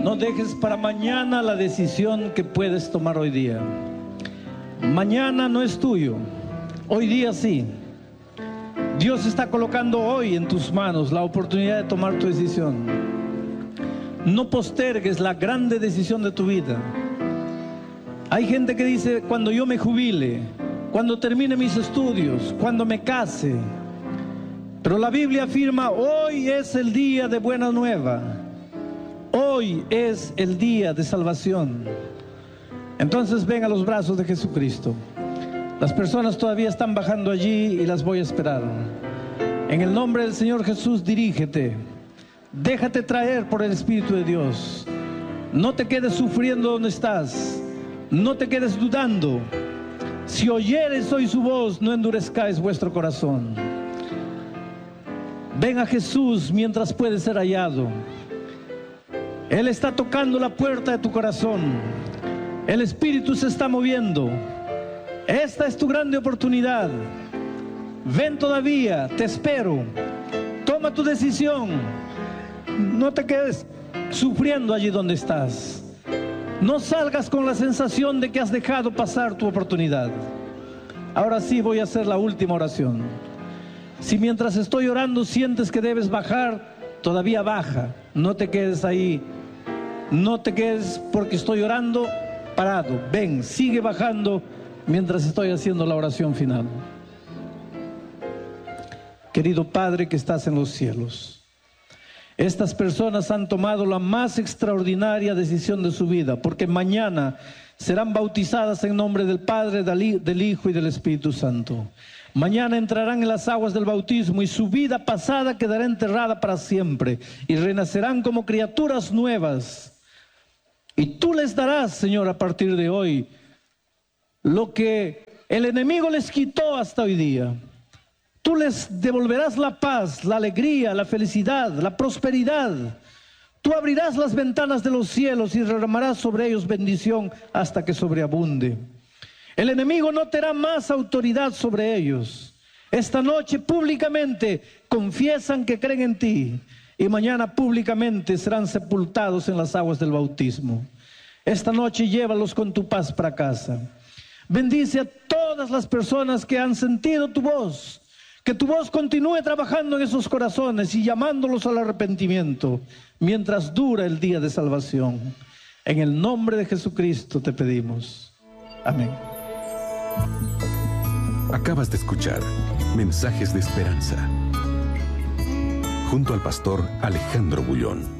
No dejes para mañana la decisión que puedes tomar hoy día. Mañana no es tuyo, hoy día sí. Dios está colocando hoy en tus manos la oportunidad de tomar tu decisión. No postergues la grande decisión de tu vida. Hay gente que dice: cuando yo me jubile, cuando termine mis estudios, cuando me case. Pero la Biblia afirma: hoy es el día de buena nueva. Hoy es el día de salvación. Entonces ven a los brazos de Jesucristo. Las personas todavía están bajando allí y las voy a esperar. En el nombre del Señor Jesús, dirígete. Déjate traer por el Espíritu de Dios. No te quedes sufriendo donde estás. No te quedes dudando. Si oyeres hoy su voz, no endurezcáis vuestro corazón. Ven a Jesús mientras puede ser hallado. Él está tocando la puerta de tu corazón. El Espíritu se está moviendo. Esta es tu grande oportunidad. Ven todavía, te espero. Toma tu decisión. No te quedes sufriendo allí donde estás. No salgas con la sensación de que has dejado pasar tu oportunidad. Ahora sí voy a hacer la última oración. Si mientras estoy orando sientes que debes bajar, todavía baja. No te quedes ahí. No te quedes porque estoy orando parado. Ven, sigue bajando mientras estoy haciendo la oración final. Querido Padre que estás en los cielos, estas personas han tomado la más extraordinaria decisión de su vida, porque mañana serán bautizadas en nombre del Padre, del Hijo y del Espíritu Santo. Mañana entrarán en las aguas del bautismo y su vida pasada quedará enterrada para siempre y renacerán como criaturas nuevas. Y tú les darás, Señor, a partir de hoy, lo que el enemigo les quitó hasta hoy día. Tú les devolverás la paz, la alegría, la felicidad, la prosperidad. Tú abrirás las ventanas de los cielos y derramarás sobre ellos bendición hasta que sobreabunde. El enemigo no tendrá más autoridad sobre ellos. Esta noche públicamente confiesan que creen en ti. Y mañana públicamente serán sepultados en las aguas del bautismo. Esta noche llévalos con tu paz para casa. Bendice a todas las personas que han sentido tu voz. Que tu voz continúe trabajando en esos corazones y llamándolos al arrepentimiento mientras dura el día de salvación. En el nombre de Jesucristo te pedimos. Amén. Acabas de escuchar Mensajes de Esperanza junto al pastor Alejandro Bullón.